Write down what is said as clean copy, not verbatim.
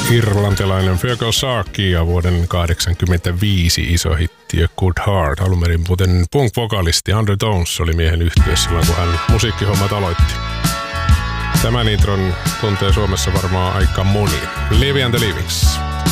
Irlantilainen Fergal Sharkey ja vuoden 1985 iso hitti A Good Heart. Alunperin muuten punk-vokalisti Undertones oli miehen yhtyeessä silloin, kun hän musiikkihommat aloitti. Tämän intron tuntee Suomessa varmaan aika moni. Livy and the Livings.